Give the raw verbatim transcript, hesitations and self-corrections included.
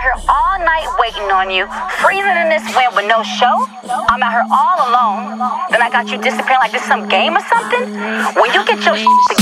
here all night waiting on you, freezing in this wind with no show. I'm out here all alone. Then I got you disappearing like this some game or something. When you get your shit together,